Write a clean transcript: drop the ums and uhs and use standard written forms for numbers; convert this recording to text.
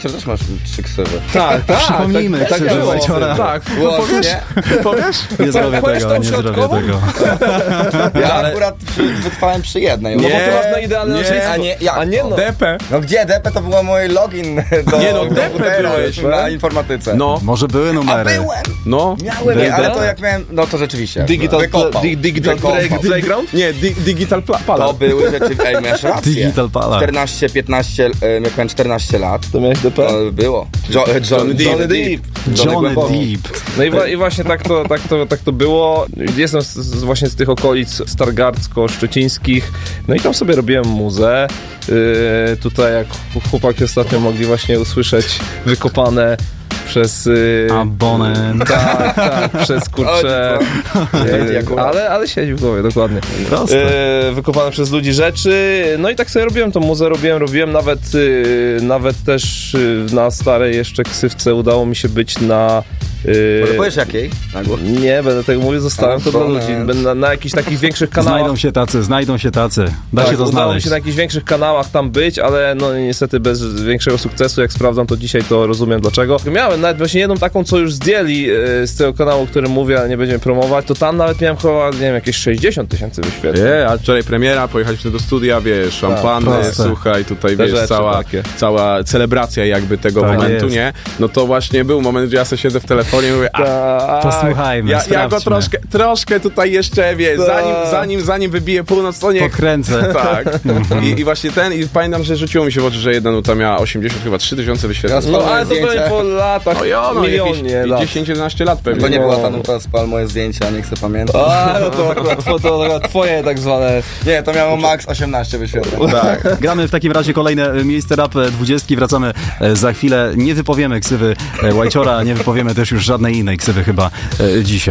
Łajcior też masz 3 ksywy. Tak. Przypomnijmy, Tak ksywy było. Łajciora. Tak, powiesz? Nie zrobię tego, nie zrobię tego. Ja akurat wytrwałem przy jednej. No bo ty masz na idealne A nie, no. DP. No gdzie? DP to był mój login do Nie, no, DP komputera byłeś, na informatyce. No, Może były A numery. byłem! no. Miałem, ale to jak miałem, no to rzeczywiście. Digital Wykopał. Playground? Nie, Digital To Pala. były rzeczy, masz rację. Digital Pala. 14-15, jak miałem 14 lat, To miałeś DP? to było. Johnny Depp. Johnny Depp. No i właśnie tak to było. Jestem właśnie z tych okolic stargardzko-szczecińskich. No i tam sobie robiłem muzę. Tutaj jak chłopaki ostatnio mogli właśnie usłyszeć wykopane przez... Abonent. Tak, przez kurczę... ale siedzi w głowie, dokładnie. Proste. Wykopane przez ludzi rzeczy. No i tak sobie robiłem tą muzę, robiłem nawet też na starej jeszcze ksywce udało mi się być na... Może powiesz jakiej? Na głowę. Nie, będę tego mówił, zostałem to dla ludzi. Będę na jakichś takich większych kanałach. Znajdą się tacy. Da się to Udało mi znaleźć. się na jakichś większych kanałach tam być, ale no niestety bez większego sukcesu. Jak sprawdzam to dzisiaj, to rozumiem dlaczego. Miałem nawet właśnie jedną taką, co już zdjęli z tego kanału, o którym mówię, ale nie będziemy promować, to tam nawet miałem chyba, nie wiem, jakieś 60 000 wyświetleń. A wczoraj premiera, pojechać wtedy do studia, wiesz, szampany, proste. słuchaj, tutaj Te wiesz, rzeczy takie. cała celebracja jakby tego Tak momentu, jest. nie? No to właśnie był moment, gdzie ja sobie siedzę w telefonie i mówię, Posłuchajmy, ja go sprawdźmy. troszkę tutaj jeszcze, wiesz, zanim wybije północ, to niech... Pokręcę. Tak. I właśnie i pamiętam, że rzuciło mi się w oczy, że jedna nuta miała 80, chyba 3000 wyświetleń. Ja No ale to zdjęcie. były po latach, Milionie lat. 10-11 lat pewnie. To nie była ta nuta, spal moje zdjęcia, nie chcę pamiętać. No to akurat twoje tak zwane... Nie, to miało max 18 wyświetleń. Tak. Gramy w takim razie kolejne miejsce rap 20. Wracamy za chwilę. Nie wypowiemy ksywy Łajciora, nie wypowiemy też już żadnej innej ksywy chyba dzisiaj.